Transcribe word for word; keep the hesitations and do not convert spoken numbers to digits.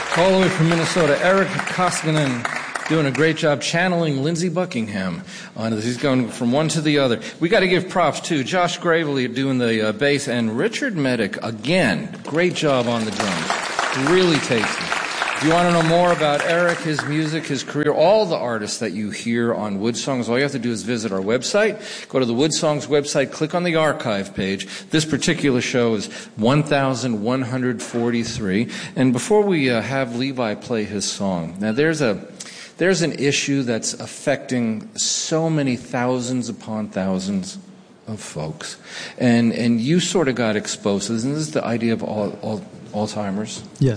All the way from Minnesota, Eric Koskinen, doing a great job channeling Lindsey Buckingham. On this. He's going from one to the other. We got to give props to Josh Gravely doing the uh, bass, and Richard Medic, again, great job on the drums. Really tasty. If you want to know more about Eric, his music, his career, all the artists that you hear on Wood Songs, all you have to do is visit our website. Go to the Wood Songs website, click on the archive page. This particular show is one thousand one hundred forty-three. And before we uh, have Levi play his song, now there's a there's an issue that's affecting so many thousands upon thousands of folks. And and you sort of got exposed. Isn't this the idea of all, all Alzheimer's? Yes.